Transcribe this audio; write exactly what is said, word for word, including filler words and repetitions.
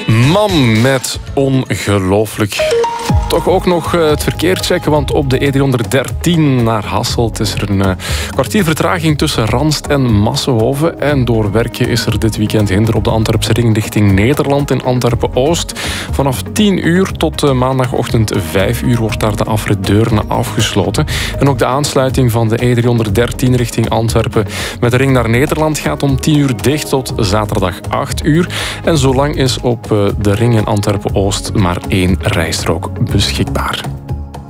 Man met ongelooflijk. Toch ook nog het verkeer checken, want op de E driehonderddertien naar Hasselt is er een uh, kwartier vertraging tussen Ranst en Massenhoven. En door werken is er dit weekend hinder op de Antwerpse ring richting Nederland in Antwerpen-Oost. Vanaf tien uur tot uh, maandagochtend vijf uur wordt daar de afrit Deurne afgesloten. En ook de aansluiting van de E driehonderddertien richting Antwerpen met de ring naar Nederland gaat om tien uur dicht tot zaterdag acht uur. En zolang is op uh, de ring in Antwerpen-Oost maar één rijstrook beschikbaar.